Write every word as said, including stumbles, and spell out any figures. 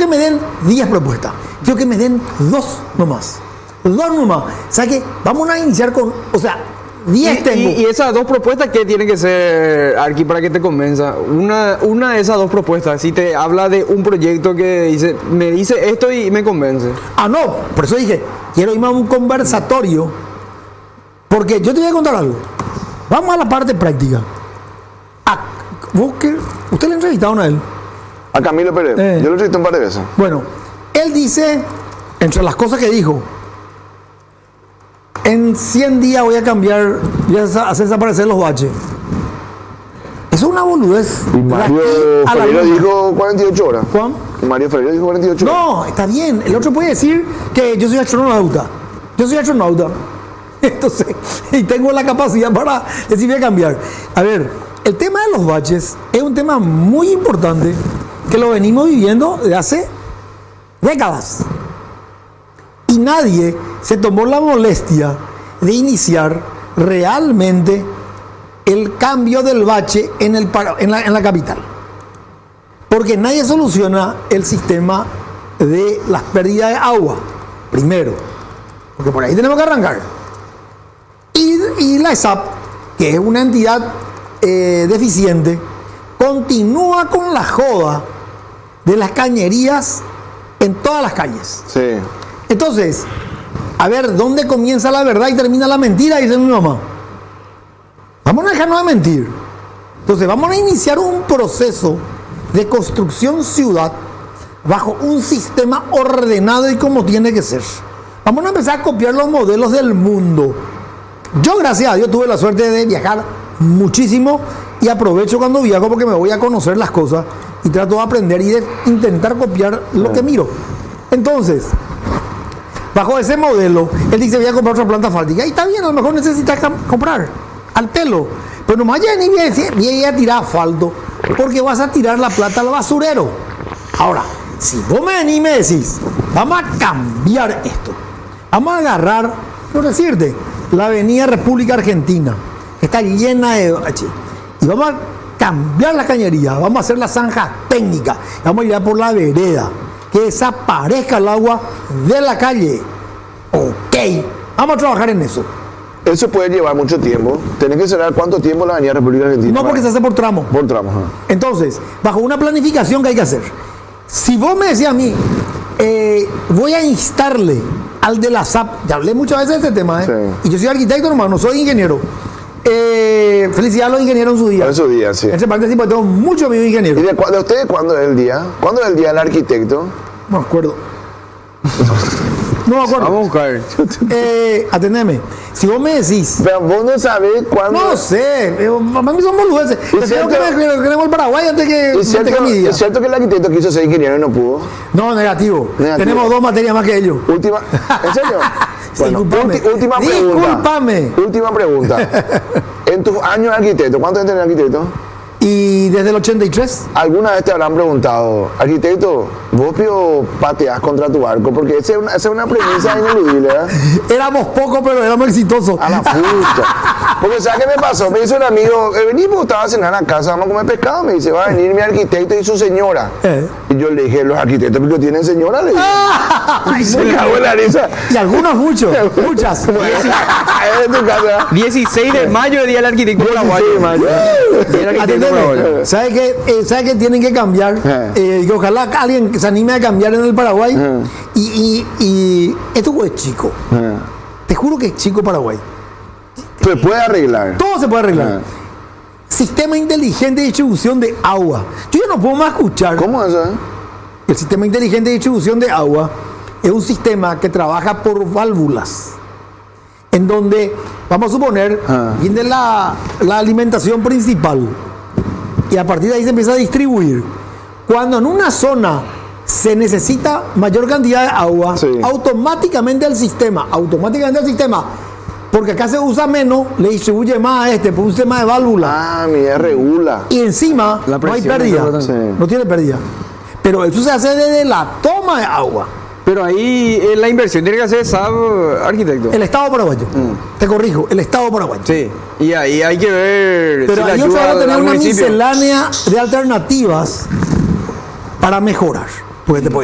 que me den diez propuestas. Quiero que me den dos nomás. Dos nomás. O sea que vamos a iniciar con, o sea, diez Y, tengo. y, y esas dos propuestas, ¿qué tienen que ser, Arqui, para que te convenza? Una, una de esas dos propuestas, si te habla de un proyecto que dice, me dice esto y me convence. Ah, no, por eso dije, quiero irme a un conversatorio, porque yo te voy a contar algo. Vamos a la parte práctica. Ah, ¿vos qué? ¿Usted le ha entrevistado a él? A Camilo Pérez. Eh. Yo lo entrevisté un par de veces. Bueno, él dice, entre las cosas que dijo, en cien días voy a cambiar, voy a hacer desaparecer los baches. Eso es una boludez. Y Mario De aquí a la Ferreira luna. dijo cuarenta y ocho horas. ¿Juan? Mario Ferreira dijo cuarenta y ocho horas. No, está bien. El otro puede decir que yo soy astronauta. Yo soy astronauta. Entonces, y tengo la capacidad para decir voy a cambiar. A ver, el tema de los baches es un tema muy importante que lo venimos viviendo de hace décadas. Y nadie se tomó la molestia de iniciar realmente el cambio del bache en, el, para- en, la, en la capital. Porque nadie soluciona el sistema de las pérdidas de agua, primero. Porque por ahí tenemos que arrancar. Y, y la E S A P, que es una entidad eh, deficiente, continúa con la joda de las cañerías en todas las calles. Sí. Entonces, a ver, ¿dónde comienza la verdad y termina la mentira? Dice mi mamá. Vamos a dejarnos de mentir. Entonces, vamos a iniciar un proceso de construcción ciudad bajo un sistema ordenado y como tiene que ser. Vamos a empezar a copiar los modelos del mundo. Yo, gracias a Dios, tuve la suerte de viajar muchísimo y aprovecho cuando viajo porque me voy a conocer las cosas y trato de aprender y de intentar copiar lo que miro. Entonces, bajo ese modelo, él dice, voy a comprar otra planta asfáltica. Y está bien, a lo mejor necesitas cam- comprar al pelo. Pero nomás ya ni voy a decir, voy a tirar asfalto, porque vas a tirar la plata al basurero. Ahora, si vos me venís y me decís, vamos a cambiar esto. Vamos a agarrar, por decirte, la avenida República Argentina, que está llena de bache, y vamos a cambiar la cañería, vamos a hacer la zanja técnica, vamos a ir por la vereda, que desaparezca el agua de la calle. Ok, vamos a trabajar en eso. Eso puede llevar mucho tiempo. Tenés que cerrar cuánto tiempo la Avenida República Argentina. No porque se hace por tramo. Por tramos. ajá. Entonces, bajo una planificación que hay que hacer, si vos me decís a mí, eh, voy a instarle al de la S A P, ya hablé muchas veces de este tema, ¿eh? Sí. Y yo soy arquitecto, hermano, no soy ingeniero. Eh, felicidades a los ingenieros en su día. En su día, sí. En ese participo tengo muchos amigos ¿Y ingenieros. de, cu- de ustedes cuándo es el día? ¿Cuándo es el día del arquitecto? No me acuerdo. No me acuerdo. Vamos a buscar. Eh, atendeme. Si vos me decís, Pero vos no sabés cuándo. no sé, eh, para mí son boludeces. Prefiero que cierto- me- que queremos el Paraguay antes que, ¿Es antes cierto, que mi día. es cierto que el arquitecto quiso ser ingeniero y no pudo? No, negativo. Negativo. Tenemos dos materias más que ellos. Última. ¿En serio? Bueno, Discúlpame. ulti- última pregunta. Discúlpame. Última pregunta. En tus años de arquitecto, ¿cuántos años tenés de arquitecto? Y desde el ochenta y tres, ¿Alguna vez te habrán preguntado, arquitecto, vos pío pateás contra tu barco? Porque esa es una, esa es una premisa ineludible, ¿verdad? éramos pocos, pero éramos exitosos. A la puta. Porque ¿sabes qué me pasó? Me dice un amigo, eh, vení, porque estaba a cenar a casa, vamos a comer pescado. Me dice, va a venir mi arquitecto y su señora. Eh. Y yo le dije, los arquitectos porque tienen señora, le dije. Ay, Se cagó en la risa. y algunos muchos, muchas. Es tu casa. dieciséis de mayo, Día del Arquitecto Paraguayo. Sí, mayo. Día del Arquitecto Atendeme. Paraguayo. ¿Sabes qué? Eh, ¿Sabe que tienen que cambiar? Eh. Eh, que ojalá alguien que se anime a cambiar en el Paraguay. Y, y, y esto es chico. Te juro que es chico Paraguay. Se puede arreglar. Todo se puede arreglar. Ah. Sistema inteligente de distribución de agua. Yo ya no puedo más escuchar. ¿Cómo es eso? eh? El sistema inteligente de distribución de agua es un sistema que trabaja por válvulas. En donde, vamos a suponer, Ah. viene la, la alimentación principal. Y a partir de ahí se empieza a distribuir. Cuando en una zona se necesita mayor cantidad de agua, Sí. automáticamente el sistema, automáticamente el sistema, porque acá se usa menos, le distribuye más a este por un sistema de válvula. Ah, mira, regula. Y encima La no hay presión, pérdida. ¿verdad? Sí. No tiene pérdida. Pero eso se hace desde la toma de agua. Pero ahí eh, la inversión tiene que hacer S A B, arquitecto. El Estado paraguayo. Te corrijo, el Estado paraguayo. Sí, y ahí hay que ver Pero si le ahí ayuda otra vez al, tener al una municipio. miscelánea de alternativas para mejorar. Porque te